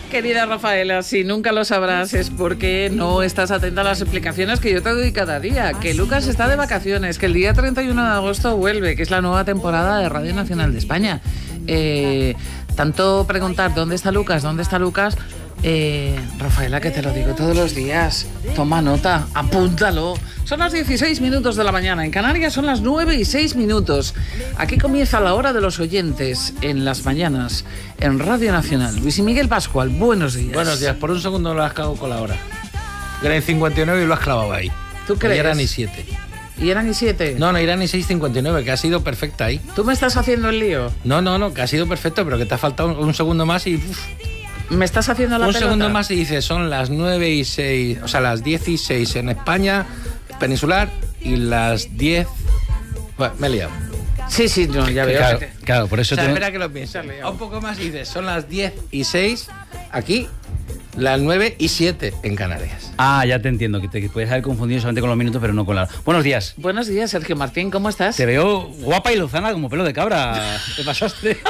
Querida Rafaela, si nunca lo sabrás es porque no estás atenta a las explicaciones que yo te doy cada día. Que Lucas está de vacaciones, que el día 31 de agosto vuelve, que es la nueva temporada de Radio Nacional de España. Tanto preguntar ¿dónde está Lucas? ¿Dónde está Lucas? Rafaela, que te lo digo todos los días. Toma nota, apúntalo. Son las 16 minutos de la mañana. En Canarias son las 9:06. Aquí comienza la hora de los oyentes en las mañanas en Radio Nacional. Luis y Miguel Pascual, buenos días. Buenos días. Por un segundo lo has clavado con la hora. Era en 59 y lo has clavado ahí. ¿Tú crees? Y eran y 7. ¿Y eran y 7? No, eran y 6:59, que ha sido perfecta ahí. ¿Tú me estás haciendo el lío? No, que ha sido perfecto, pero que te ha faltado un segundo más y... ¿Me estás haciendo la pelota? Un segundo más y dices, son las 9:06, o sea, las 10:06 en España peninsular y las 10... Bueno, me he liado. Sí, no, ya veo. Claro, por eso... O sea, espera que lo pienses. Un poco más y dices, son las 10:06 aquí, las 9:07 en Canarias. Ah, ya te entiendo, que te puedes haber confundido solamente con los minutos, pero no con la... Buenos días. Buenos días, Sergio Martín, ¿cómo estás? Te veo guapa y lozana como pelo de cabra. ¿Te pasaste?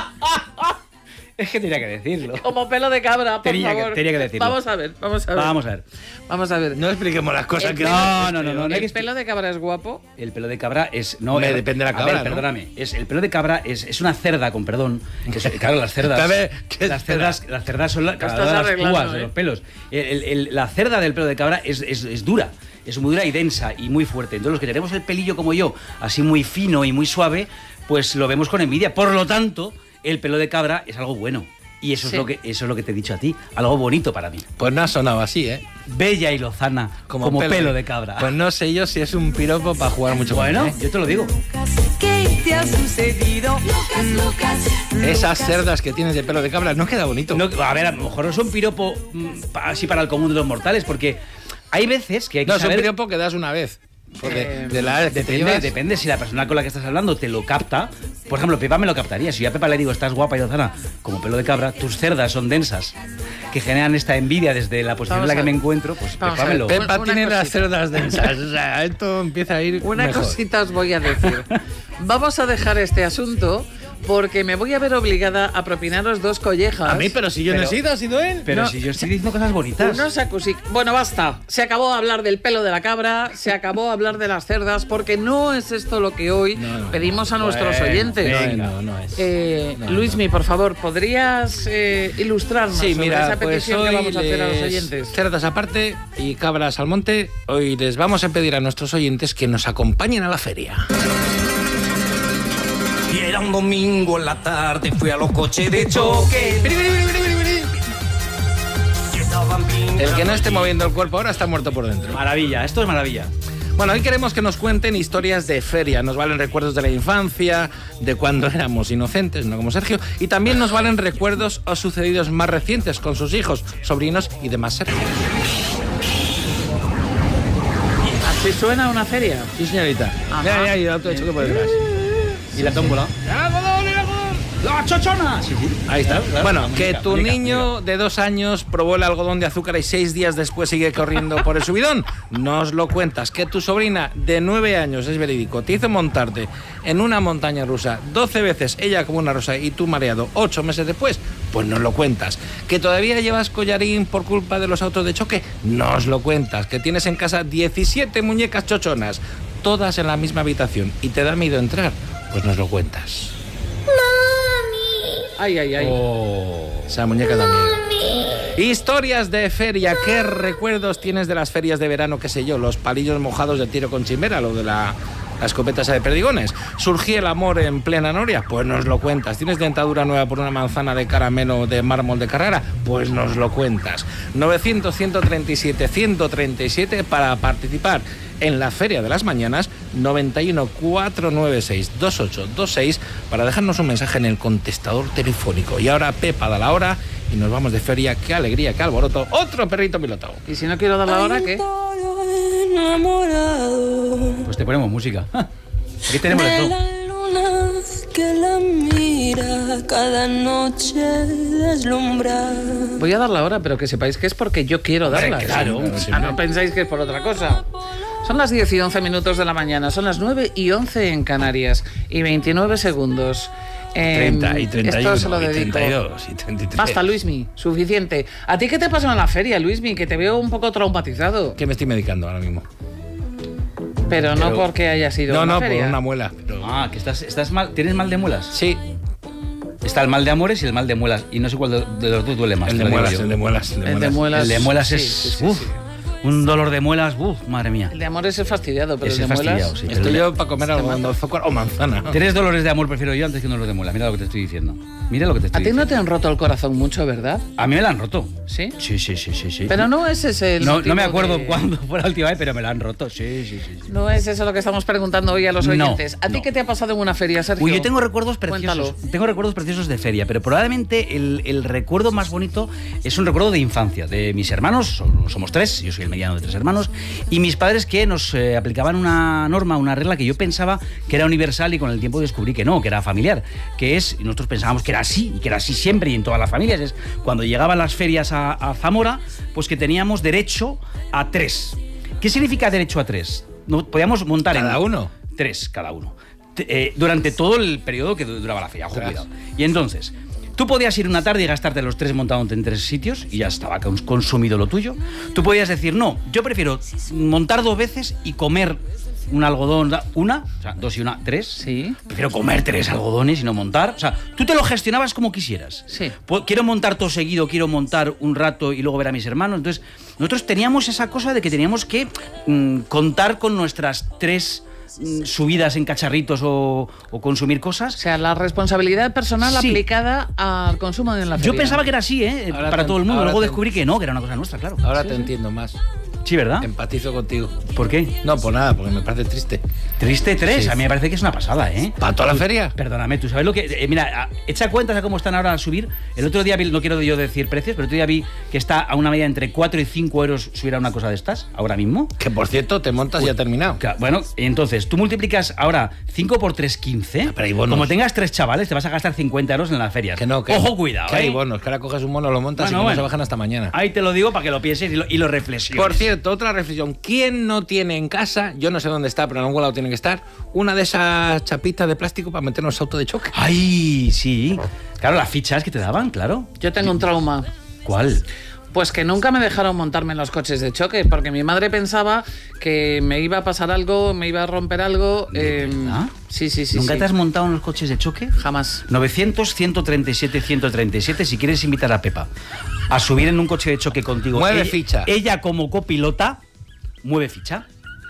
Es que tenía que decirlo. Como pelo de cabra, por favor. Tenía que decirlo. Vamos a ver. No expliquemos las cosas que... No. ¿El pelo de cabra es guapo? El pelo de cabra es... No, depende de la cabra, ver, perdóname. El pelo de cabra es una cerda, con perdón. Claro, las cerdas... Las cerdas son las púas de los pelos. La cerda del pelo de cabra es dura. Es muy dura y densa y muy fuerte. Entonces los que tenemos el pelillo como yo, así muy fino y muy suave, pues lo vemos con envidia. Por lo tanto... El pelo de cabra es algo bueno. Y eso, sí. eso es lo que te he dicho a ti. Algo bonito para mí. Pues no ha sonado así, ¿eh? Bella y lozana, como pelo de cabra. Pues no sé yo si es un piropo para jugar mucho con él, ¿eh? Yo te lo digo. ¿Qué te ha sucedido? Lucas. Esas cerdas que tienes de pelo de cabra, no queda bonito. No, a ver, a lo mejor no es un piropo así para el común de los mortales, porque hay veces que hay que saber... No, es un piropo que das una vez. Porque depende si la persona con la que estás hablando te lo capta. Por ejemplo, Pepa me lo captaría. Si yo a Pepa le digo, estás guapa y lozana como pelo de cabra, tus cerdas son densas, que generan esta envidia desde la posición en la que me encuentro, pues Pepa me lo... Pepa tiene las cerdas densas. O sea, esto empieza a ir Una mejor. cosita os voy a decir. Vamos a dejar este asunto porque me voy a ver obligada a propinaros 2 collejas. A mí, pero si yo no he sido, ha sido él. Pero si yo estoy diciendo cosas bonitas. Bueno, basta. Se acabó de hablar del pelo de la cabra, se acabó de hablar de las cerdas, porque no es esto lo que hoy pedimos a nuestros oyentes. No es. Luismi, por favor, ¿podrías ilustrarnos sobre esa petición que vamos a hacer a los oyentes? Cerdas aparte y cabras al monte, hoy les vamos a pedir a nuestros oyentes que nos acompañen a la feria. Y era un domingo en la tarde, fui a los coches de choque. El que no esté moviendo el cuerpo ahora está muerto por dentro. Maravilla, esto es maravilla. Bueno, hoy queremos que nos cuenten historias de feria. Nos valen recuerdos de la infancia, de cuando éramos inocentes, no como Sergio. Y también nos valen recuerdos o sucedidos más recientes con sus hijos, sobrinos y demás Sergio. ¿Así suena una feria? Sí, señorita. Ya, y el auto de choque por detrás. ¿Y la tómbola? ¡La chochona! Sí. Ahí está. Claro, bueno, que tu niño de 2 años probó el algodón de azúcar y 6 días después sigue corriendo por el subidón. Nos lo cuentas. Que tu sobrina de 9 años, es verídico, te hizo montarte en una montaña rusa 12 veces, ella como una rosa y tú mareado 8 meses después, pues nos lo cuentas. Que todavía llevas collarín por culpa de los autos de choque, nos lo cuentas. Que tienes en casa 17 muñecas chochonas, todas en la misma habitación y te da miedo entrar, pues nos lo cuentas. Ay. Esa muñeca también. Historias de feria. ¿Qué recuerdos tienes de las ferias de verano? Qué sé yo, los palillos mojados de tiro con chimera, lo de la escopeta esa de perdigones. ¿Surgía el amor en plena noria? Pues nos lo cuentas. ¿Tienes dentadura nueva por una manzana de caramelo de mármol de Carrara? Pues nos lo cuentas. 900-137-137 para participar en la Feria de las Mañanas. 91-496-2826 para dejarnos un mensaje en el contestador telefónico. Y ahora Pepa da la hora y nos vamos de feria. ¡Qué alegría, qué alboroto! ¡Otro perrito piloto! ¿Y si no quiero dar la hora, qué? Pues te ponemos música. Aquí tenemos esto. Que la mira cada noche deslumbra. Voy a dar la hora, pero que sepáis que es porque yo quiero darla. Claro. No pensáis que es por otra cosa. Son las 10:11 de la mañana, son las 9:11 en Canarias y 29 segundos. 30 y 31 esto se lo y dedico. 32 y 33. Basta, Luismi, suficiente. ¿A ti qué te pasó en la feria, Luismi? Que te veo un poco traumatizado. ¿Qué me estoy medicando ahora mismo? Pero no porque hayas ido a una No, feria. por una muela. Pero... Ah, que estás mal. ¿Tienes mal de muelas? Sí. Está el mal de amores y el mal de muelas. Y no sé cuál de los dos duele más. El de muelas, el de muelas. El de muelas. El de muelas sí, es... sí, uf, sí. un dolor de muelas, madre mía. El de amor es el fastidiado, pero Ese el de muelas... fastidiado, sí. Estoy yo para comer algodón azúcar o manzana. 3 dolores de amor prefiero yo antes que un dolor de muela. Mira lo que te estoy diciendo. Mira lo que te A estoy ti diciendo. no te han roto el corazón mucho, ¿verdad? A mí me la han roto. ¿Sí? Sí. Pero no es ese el No motivo me acuerdo de- cuándo fue la última vez, pero me la han roto. Sí. No es eso lo que estamos preguntando hoy a los No, oyentes. ¿A ti no. qué te ha pasado en una feria, Sergio? Uy, yo tengo recuerdos preciosos. Cuéntalo. Tengo recuerdos preciosos de feria, pero probablemente el recuerdo más bonito es un recuerdo de infancia, de mis hermanos, somos 3, yo soy el mediano de 3 hermanos, y mis padres que nos aplicaban una norma, una regla que yo pensaba que era universal y con el tiempo descubrí que no, que era familiar, que es, y nosotros pensábamos que era así, y que era así siempre y en todas las familias, es cuando llegaban las ferias a Zamora, pues que teníamos derecho a 3. ¿Qué significa derecho a 3? No, podíamos montar ¿Cada uno? 3 cada uno. Durante todo el periodo que duraba la feria, ojo, cuidado. Y entonces, tú podías ir una tarde y gastarte los 3 montándote en 3 sitios y ya estaba consumido lo tuyo. Tú podías decir, no, yo prefiero montar 2 veces y comer un algodón, o sea, 2 y 1, 3. Sí. Prefiero comer 3 algodones y no montar. O sea, tú te lo gestionabas como quisieras. Sí. Quiero montar todo seguido, quiero montar un rato y luego ver a mis hermanos. Entonces, nosotros teníamos esa cosa de que teníamos que contar con nuestras 3 subidas en cacharritos o consumir O cosas. sea, la responsabilidad personal Sí. aplicada al consumo en la feria. Yo pensaba que era así, Ahora para te- todo el mundo. ahora Luego te- descubrí que no, que era una cosa nuestra, claro. Ahora te entiendo más. Sí, ¿verdad? Empatizo contigo. ¿Por qué? No, por nada, porque me parece triste. Triste 3, Sí. a mí me parece que es una pasada, ¿eh? ¿Para toda la feria? Perdóname, tú sabes lo que... mira, echa cuentas a cómo están ahora a subir. El otro día vi, no quiero yo decir precios, pero el otro día vi que está a una media entre 4 y 5 euros subir a una cosa de estas, ahora mismo. Que por cierto, te montas y ha terminado. Bueno, entonces, tú multiplicas ahora 5 por 3, 15. Pero hay bonos. Como tengas 3 chavales, te vas a gastar 50 euros en las ferias. Que no, que Ojo, cuidado, que hay ¿eh? bonos, que ahora coges un mono, lo montas Bueno, y que no bueno. se bajan hasta mañana. Ahí te lo digo para que lo pienses y lo reflexiones. Por cierto, otra reflexión. ¿Quién no tiene en casa, yo no sé dónde está, pero en algún lado tiene que estar, una de esas chapitas de plástico para meternos auto de choque? ¡Ay, sí! Claro, las fichas que te daban, claro. Yo tengo un trauma. ¿Cuál? Pues que nunca me dejaron montarme en los coches de choque, porque mi madre pensaba que me iba a pasar algo, me iba a romper algo. verdad? Sí. ¿Nunca sí. te has montado en los coches de choque? Jamás. 900-137-137 si quieres invitar a Pepa a subir en un coche de choque contigo. Mueve ella, ficha. Ella como copilota, mueve ficha.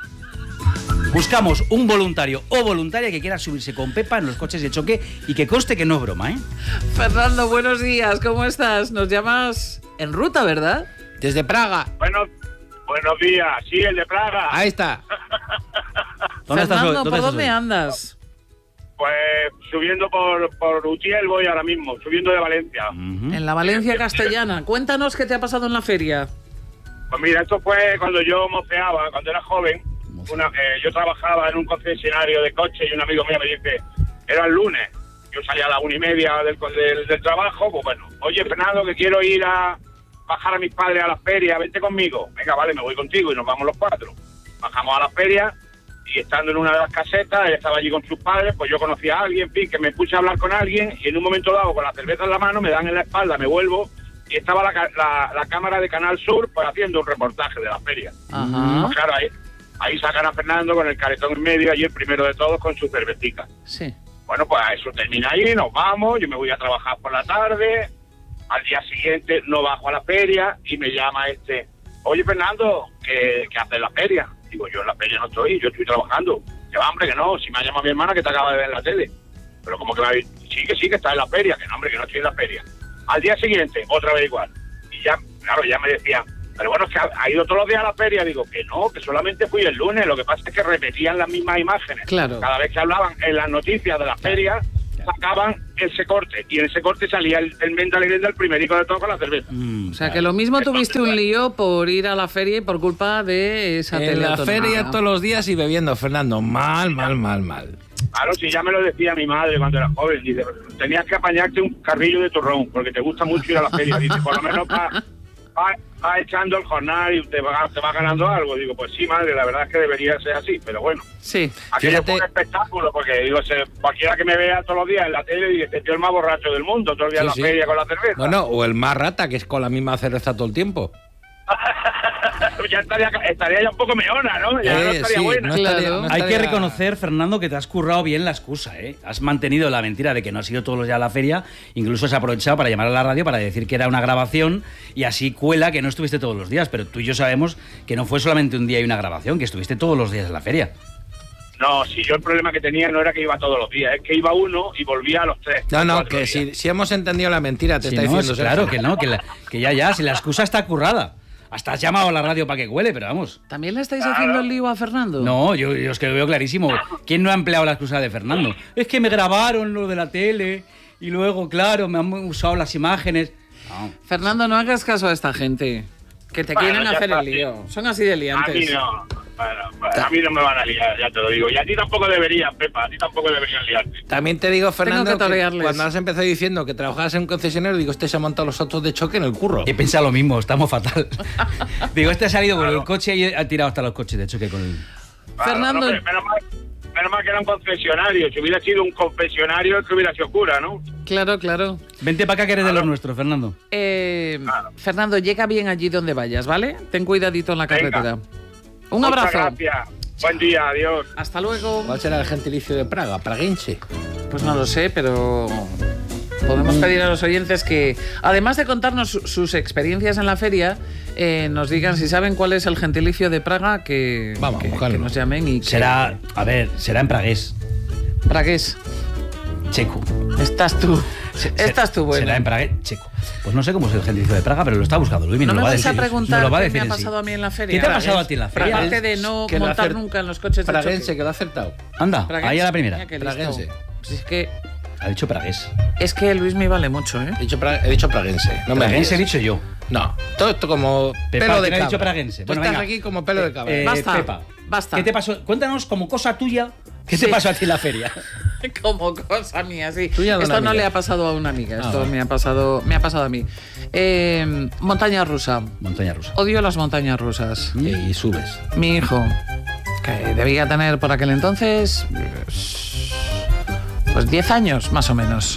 Buscamos un voluntario o voluntaria que quiera subirse con Pepa en los coches de choque y que conste que no es broma, ¿eh? Fernando, buenos días, ¿cómo estás? Nos llamas en ruta, ¿verdad? Desde Praga. Buenos días, sí, el de Praga. Ahí está. Fernando, ¿por dónde hoy? andas? Pues subiendo por Utiel voy ahora mismo, subiendo de Valencia. En la Valencia castellana. Cuéntanos qué te ha pasado en la feria. Pues mira, esto fue cuando yo moceaba, cuando era joven. Yo trabajaba en un concesionario de coches y un amigo mío me dice, era el lunes, yo salía a las 1:30 del trabajo, pues bueno, oye Fernando, que quiero ir a bajar a mis padres a la feria, vente conmigo. Venga, vale, me voy contigo y nos vamos los 4. Bajamos a la feria y estando en una de las casetas, él estaba allí con sus padres, pues yo conocí a alguien, en fin, que me puse a hablar con alguien y en un momento dado, con la cerveza en la mano, me dan en la espalda, me vuelvo y estaba la cámara de Canal Sur pues haciendo un reportaje de la feria. Ajá. Pues claro, ahí sacan a Fernando con el caretón en medio, allí el primero de todos con su cervecita. Sí. Bueno, pues eso termina ahí, nos vamos, yo me voy a trabajar por la tarde, al día siguiente no bajo a la feria y me llama oye Fernando, ¿qué haces en la feria? Digo, yo en la feria no estoy, yo estoy trabajando. Que va, hombre, que no, si me ha llamado mi hermana que te acaba de ver en la tele. Pero como que sí, que está en la feria, que no, hombre, que no estoy en la feria. Al día siguiente, otra vez igual. Y ya, claro, ya me decían, pero bueno, es que ha ido todos los días a la feria. Digo, que no, que solamente fui el lunes. Lo que pasa es que repetían las mismas imágenes. Claro. Cada vez que hablaban en las noticias de la feria, sacaban ese corte. Y en ese corte salía el Menda Alegre del primerico de todo con la cerveza. O sea, que lo mismo tuviste un lío por ir a la feria y por culpa de esa En la teleautonómica. feria todos los días y bebiendo, Fernando. Mal. Claro, si ya me lo decía mi madre cuando era joven. Dice, tenías que apañarte un carrillo de turrón, porque te gusta mucho ir a la feria. Dice, por lo menos para va echando el jornal y te va ganando algo. Digo, pues sí, madre, la verdad es que debería ser así, pero bueno. Sí. Aquello fue un espectáculo, porque digo, cualquiera que me vea todos los días en la tele dice, este tío es el más borracho del mundo, todo el día en la feria con la cerveza. Bueno, o el más rata, que es con la misma cerveza todo el tiempo. Ya estaría ya un poco meona, ¿no? Ya no estaría buena. No estaría, no Hay estaría... que reconocer, Fernando, que te has currado bien la excusa, ¿eh? Has mantenido la mentira de que no has ido todos los días a la feria, incluso has aprovechado para llamar a la radio para decir que era una grabación y así cuela que no estuviste todos los días, pero tú y yo sabemos que no fue solamente un día y una grabación, que estuviste todos los días en la feria. No, si yo el problema que tenía no era que iba todos los días, es que iba uno y volvía a los 3. No, que si hemos entendido la mentira, te está diciendo. Claro, que no, que ya, si la excusa está currada. Hasta has llamado a la radio para que cuele, pero vamos. ¿También le estáis haciendo el lío a Fernando? No, yo es que lo veo clarísimo. ¿Quién no ha empleado la excusa de Fernando? Es que me grabaron lo de la tele y luego, claro, me han usado las imágenes. No. Fernando, no hagas caso a esta gente, que te quieren hacer el lío. Son así de liantes. A mí no. Bueno, a mí no me van a liar, ya te lo digo. Y a ti tampoco deberían, Pepa, a ti tampoco deberían liarte. También te digo, Fernando, que cuando has empezado diciendo que trabajabas en un concesionario, digo, este se ha montado los autos de choque en el curro. He pensado lo mismo, estamos fatal. Digo, este ha salido con el coche y ha tirado hasta los coches de choque con el... Fernando... No, menos mal que era un concesionario. Si hubiera sido un confesionario, es que hubiera sido cura, ¿no? Claro. Vente para acá que eres de los nuestros, Fernando. Fernando, llega bien allí donde vayas, ¿vale? Ten cuidadito en la carretera. Un abrazo. Gracias. Buen día, adiós. Hasta luego. ¿Cuál será el gentilicio de Praga? ¿Praguense? Pues no lo sé, pero podemos pedir a los oyentes que, además de contarnos sus experiencias en la feria, nos digan si saben cuál es el gentilicio de Praga, que nos llamen y será en pragués. Pragués. Checo. Estás tú. Estás tú, bueno. Será en pragués checo. Pues no sé cómo es el gentilicio de Praga, pero lo está buscando. Luis, no me me lo va a vais decir. a preguntar lo va a qué decir me ha pasado a mí en la feria. ¿Qué te ha pasado a ti en la feria? Aparte de no montar nunca en los coches de Praguense, choque. que lo ha acertado. Anda, Praguense, ahí a la primera. Praguense. Pues es que... Ha dicho pragués. Es que Luis me vale mucho, ¿eh? He dicho praguense. No Praguense he dicho yo. No, todo esto como pelo de cabra. Ha dicho praguense. Tú estás aquí como pelo de cabra. Basta, Pepa, basta. ¿Qué te pasó? Cuéntanos como cosa tuya. ¿Qué te pasó a ti en la feria? Como cosa mía, sí. Tuya de una Esto no amiga. le ha pasado a una amiga, esto vale. me ha pasado a mí. Montaña rusa. Montaña rusa. Odio las montañas rusas. Y subes. Mi hijo, que debía tener por aquel entonces pues 10 años más o menos.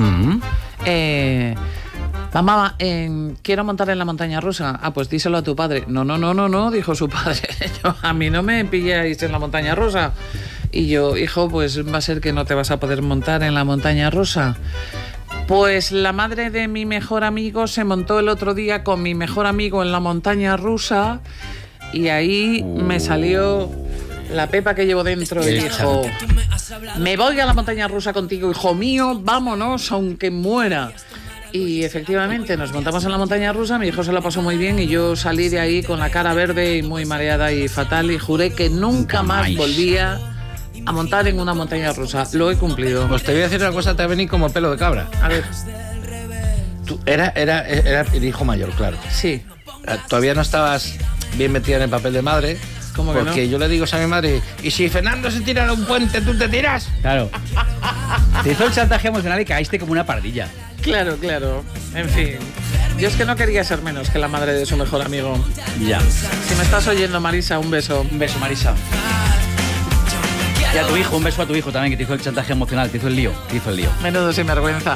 Mamá, quiero montar en la montaña rusa. Ah, pues díselo a tu padre. No, dijo su padre. A mí no me pilláis en la montaña rusa. Y yo, hijo, pues va a ser que no te vas a poder montar en la montaña rusa. Pues la madre de mi mejor amigo se montó el otro día con mi mejor amigo en la montaña rusa y ahí me salió la pepa que llevo dentro y dijo, me voy a la montaña rusa contigo, hijo mío, vámonos aunque muera. Y efectivamente nos montamos en la montaña rusa, mi hijo se lo pasó muy bien y yo salí de ahí con la cara verde y muy mareada y fatal y juré que nunca más volvía a montar en una montaña rusa. Lo he cumplido. Pues te voy a decir una cosa, te va a venir como pelo de cabra. A ver. Tú era el hijo mayor, claro. Sí. Todavía no estabas bien metida en el papel de madre. ¿Cómo que no? Porque yo le digo a mi madre, ¿y si Fernando se tira a un puente, tú te tiras? Claro. Te hizo el chantaje emocional y caíste como una pardilla. Claro. En fin. Yo es que no quería ser menos que la madre de su mejor amigo. Ya. Si me estás oyendo, Marisa, un beso. Un beso, Marisa. Y a tu hijo, un beso a tu hijo también, que te hizo el chantaje emocional, te hizo el lío. Menudo sinvergüenza.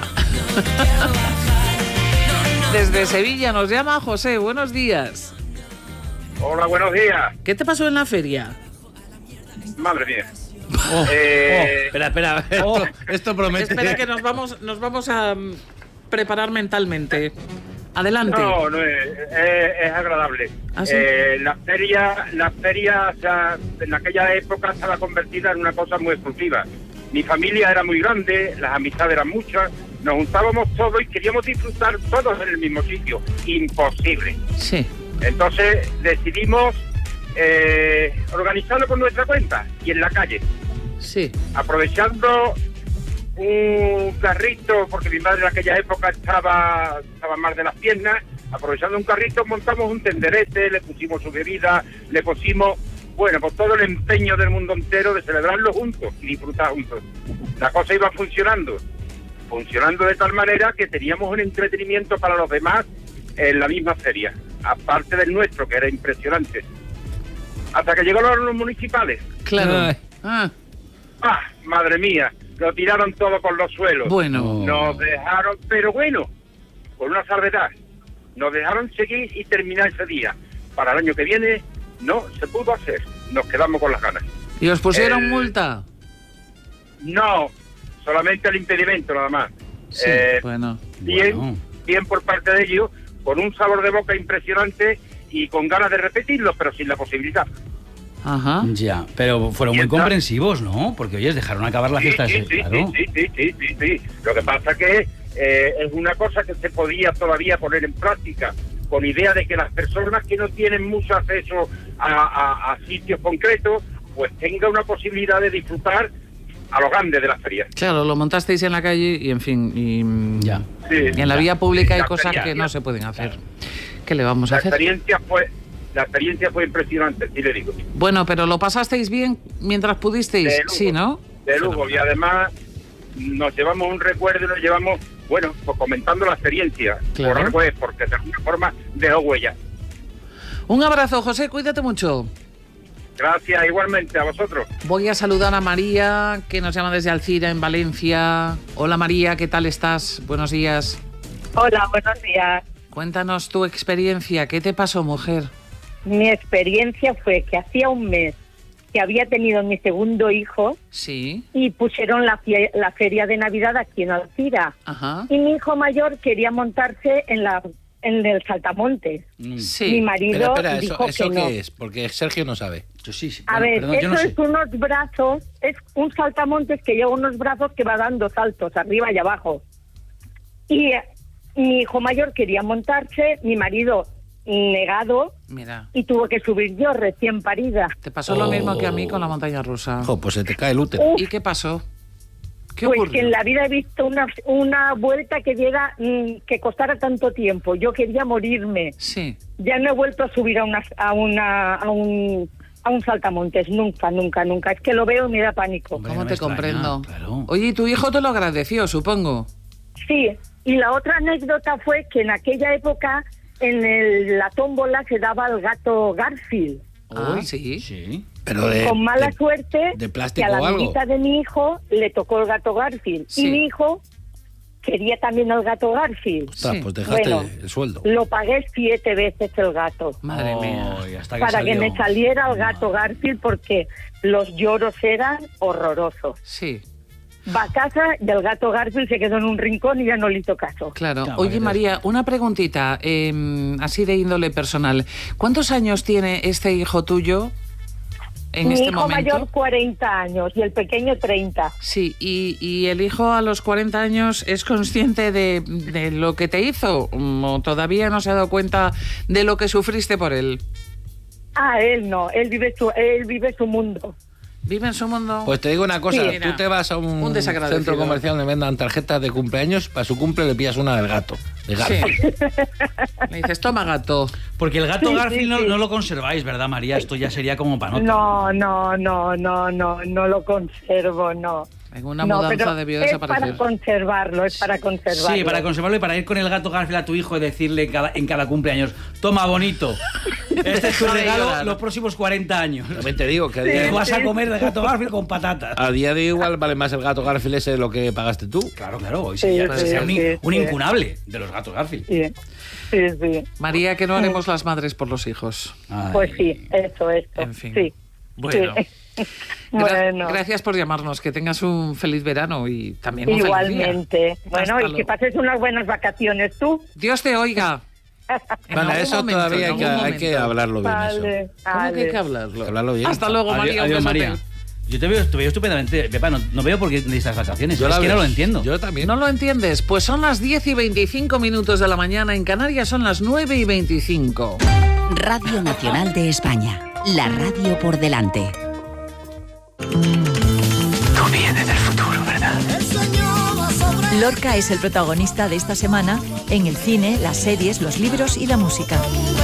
Desde Sevilla nos llama José. Buenos días. Hola, buenos días. ¿Qué te pasó en la feria? Madre mía. Espera. Esto promete. Espera que nos vamos a preparar mentalmente. Adelante. No, es agradable. ¿Ah, sí? La feria, o sea, en aquella época estaba convertida en una cosa muy exclusiva. Mi familia era muy grande, las amistades eran muchas, nos juntábamos todos y queríamos disfrutar todos en el mismo sitio. Imposible. Sí. Entonces decidimos organizarlo por nuestra cuenta y en la calle. Sí. Aprovechando un carrito, porque mi madre en aquella época estaba mal de las piernas, aprovechando un carrito montamos un tenderete, le pusimos su bebida, le pusimos, bueno, pues todo el empeño del mundo entero de celebrarlo juntos y disfrutar juntos. La cosa iba funcionando de tal manera que teníamos un entretenimiento para los demás en la misma feria. aparte del nuestro, que era impresionante. Hasta que llegó los municipales. Claro. Madre mía, lo tiraron todo por los suelos. Bueno. Nos dejaron, pero bueno, con una salvedad, nos dejaron seguir y terminar ese día. Para el año que viene no se pudo hacer, nos quedamos con las ganas. ¿Y os pusieron multa? No, solamente el impedimento nada más. Sí, bueno. Bien por parte de ellos, con un sabor de boca impresionante y con ganas de repetirlo, pero sin la posibilidad. Ajá. Ya, pero fueron muy comprensivos, ¿no? Porque, oye, dejaron acabar la fiesta. Sí. Lo que pasa que es una cosa que se podía todavía poner en práctica, con idea de que las personas que no tienen mucho acceso a sitios concretos, pues tengan una posibilidad de disfrutar a lo grande de las ferias. Claro, lo montasteis en la calle y, en fin, y en la vía pública hay cosas que no se pueden hacer. Claro. ¿Qué le vamos a hacer? La experiencia fue impresionante, sí le digo. Bueno, pero ¿lo pasasteis bien mientras pudisteis? Sí, ¿no? De lujo, y además nos llevamos un recuerdo y nos llevamos, bueno, pues comentando la experiencia. Claro. Porque de alguna forma dejó huella. Un abrazo, José, cuídate mucho. Gracias, igualmente, a vosotros. Voy a saludar a María, que nos llama desde Alcira, en Valencia. Hola, María, ¿qué tal estás? Buenos días. Hola, buenos días. Cuéntanos tu experiencia. ¿Qué te pasó, mujer? Mi experiencia fue que hacía un mes que había tenido mi segundo hijo. Sí. Y pusieron la feria de Navidad aquí en Alcira. Ajá. Y mi hijo mayor quería montarse en el saltamontes. Sí. Mi marido Espera, dijo ¿eso que no. qué es? Porque Sergio no sabe. Yo sí. A ver, perdón, eso no sé. es unos brazos, es un saltamontes que lleva unos brazos que va dando saltos arriba y abajo. Y mi hijo mayor quería montarse, mi marido negado. Mira. Y tuve que subir yo, recién parida. Te pasó lo mismo que a mí con la montaña rusa. Pues se te cae el útero. ¿Y qué pasó? ¿Qué pues ocurrió? que en la vida he visto una vuelta que llega que costara tanto tiempo. Yo quería morirme. Sí. Ya no he vuelto a subir a un saltamontes, nunca. Es que lo veo y me da pánico. ¿Cómo te comprendo? Claro. Oye, ¿y tu hijo te lo agradeció, supongo? Sí, y la otra anécdota fue que en aquella época en la tómbola se daba al gato Garfield. Sí. Pero con mala suerte, de que plástico a la o algo. amiguita de mi hijo le tocó el gato Garfield. Sí. Y mi hijo quería también al gato Garfield. Ostras, pues dejaste Bueno, el sueldo. Lo pagué 7 veces el gato. Madre mía. Hasta Para salió. que me saliera el gato Garfield, porque los lloros eran horrorosos. Sí, Va a casa y el gato Garfield se quedó en un rincón y ya no le hizo caso. claro. Claro, Oye, porque María, una preguntita, así de índole personal. ¿Cuántos años tiene este hijo tuyo en Mi este hijo momento? mayor 40 años y el pequeño 30. Sí, y el hijo a los 40 años es consciente de lo que te hizo, o todavía no se ha dado cuenta de lo que sufriste por él. Él no, él vive su mundo. ¿Vive en su mundo? Pues te digo una cosa, Sí. tú te vas a un desagradecido. centro comercial donde vendan tarjetas de cumpleaños, para su cumple le pillas una del gato, de Garfield. Sí. Le dices, toma, gato. Porque el gato Sí, Garfield sí. no lo conserváis, ¿verdad, María? Esto ya sería como panota. No lo conservo, no. En una No, mudanza pero debió es desaparecer. para conservarlo. Sí, para conservarlo y para ir con el gato Garfield a tu hijo y decirle en cada cumpleaños: toma, bonito, este es tu Para regalo llorar. los próximos 40 años. También te digo que Te vas a comer el gato Garfield con patatas. a día de hoy igual vale más el gato Garfield ese de lo que pagaste tú. Claro, hoy Sí, sería, sí, sería un sí. incunable de los gatos Garfield. Sí. María, que no haremos las madres por los hijos. Ay. Pues sí, esto. En fin. Sí. Bueno. Sí. Bueno. Gracias por llamarnos, que tengas un feliz verano y también un feliz Igualmente. día. Bueno, Hasta y luego. que pases unas buenas vacaciones tú. Dios te oiga. En Bueno, algún eso momento, todavía en algún hay que momento. hablarlo bien. Vale, Eso. ¿Cómo que hay que hablarlo? Hablarlo bien. Hasta luego, María. Adiós, un besote. María. Yo te veo estupendamente, Pepa. No veo por qué necesitas vacaciones. Yo es la que veo. no lo entiendo. Yo también. ¿No lo entiendes? Pues son las 10:25 de la mañana. En Canarias son las 9:25. Radio Nacional de España. La radio por delante. Tú vienes del futuro, ¿verdad? Lorca es el protagonista de esta semana en el cine, las series, los libros y la música.